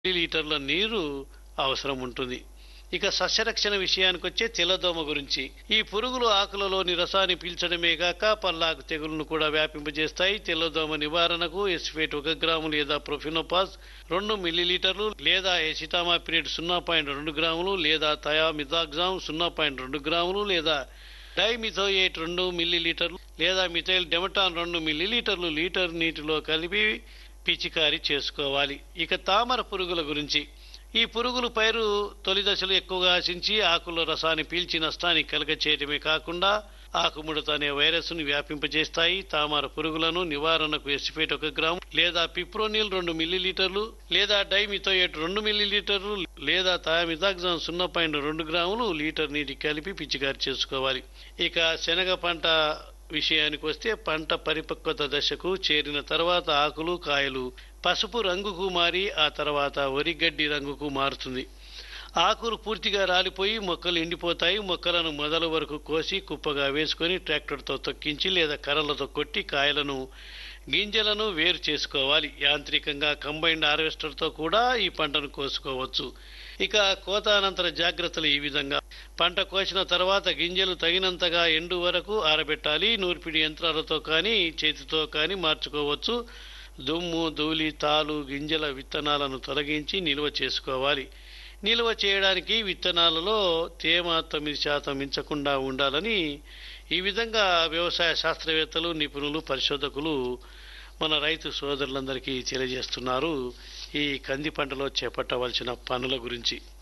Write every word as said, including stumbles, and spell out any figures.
లీటర్ల నీరు అవసరం ఉంటుంది. ఇక సస్యరక్షణ విషయానికి వచ్చే తెల్లదోమ గురించి. ఈ పురుగులు ఆకులలోని రసాన్ని పీల్చడమే గాక పల్లాకు తెగుళ్లను కూడా వ్యాపింపజేస్తాయి. తెల్లదోమ నివారణకు ఎస్ఫేట్ ఒక గ్రాము లేదా ప్రొఫినోపాస్ రెండు మిల్లీలీటర్లు లేదా ఎసిటామాపిరిడ్ సున్నా పాయింట్ రెండు గ్రాములు లేదా థయామిథాగ్జామ్ సున్నా పాయింట్ రెండు గ్రాములు లేదా డైమిథోయేట్ రెండు మిల్లీలీటర్లు లేదా మిథైల్ డెమటాన్ రెండు మిల్లీలీటర్లు లీటర్ నీటిలో కలిపి పిచికారీ చేసుకోవాలి. ఇక తామర పురుగుల గురించి. ఈ పురుగులు పైరు తొలి దశలు ఎక్కువగా ఆశించి ఆకుల రసాన్ని పీల్చి నష్టాన్ని కలగచేయటమే కాకుండా ఆకుముడత అనే వైరస్ ను వ్యాపింపజేస్తాయి. తామర పురుగులను నివారణకు ఎసిఫేట్ ఒక గ్రాము లేదా పిప్రోనిల్ రెండు మిల్లీలీటర్లు లేదా డైమిథోయేట్ రెండు మిల్లీలీటర్లు లేదా థయామిథాగ్జామ్ సున్నా పాయింట్ రెండు గ్రాములు లీటర్ నీటి కలిపి పిచికారీ చేసుకోవాలి. ఇక శనగ పంట విషయానికి వస్తే పంట పరిపక్వత దశకు చేరిన తర్వాత ఆకులు కాయలు పసుపు రంగుకు మారి ఆ తర్వాత వరిగడ్డి రంగుకు మారుతుంది. ఆకులు పూర్తిగా రాలిపోయి మొక్కలు ఎండిపోతాయి. మొక్కలను మొదల వరకు కోసి కుప్పగా వేసుకొని ట్రాక్టర్తో తొక్కించి లేదా కర్రలతో కొట్టి కాయలను గింజలను వేరు చేసుకోవాలి. యాంత్రికంగా కంబైన్డ్ హార్వెస్టర్తో కూడా ఈ పంటను కోసుకోవచ్చు. ఇక కోత అనంతర జాగ్రత్తలు ఈ విధంగా. పంట కోసిన తర్వాత గింజలు తగినంతగా ఎండు వరకు ఆరబెట్టాలి. నూర్పిడి యంత్రాలతో కానీ చేతితో కానీ మార్చుకోవచ్చు. దుమ్ము ధూళి తాలు గింజల విత్తనాలను తొలగించి నిల్వ చేసుకోవాలి. నిల్వ చేయడానికి విత్తనాలలో తేమ తొమ్మిది శాతం మించకుండా ఉండాలని ఈ విధంగా వ్యవసాయ శాస్త్రవేత్తలు నిపుణులు పరిశోధకులు మన రైతు సోదరులందరికీ తెలియజేస్తున్నారు ఈ కంది పంటలో చేపట్టవలసిన పనుల గురించి.